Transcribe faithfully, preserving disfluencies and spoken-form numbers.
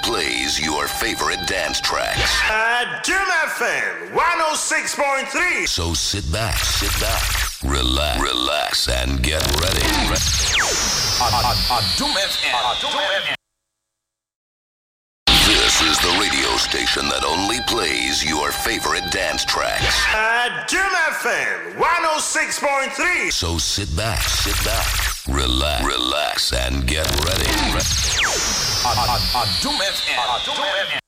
plays your favorite dance tracks. Uh, Doom F M one oh six point three. So sit back, sit back, relax, relax, and get ready. Doom F M. This is the radio station that only plays your favorite dance tracks. Uh, Doom F M one oh six point three. So sit back, sit back, relax, relax, and get ready. Doom F M.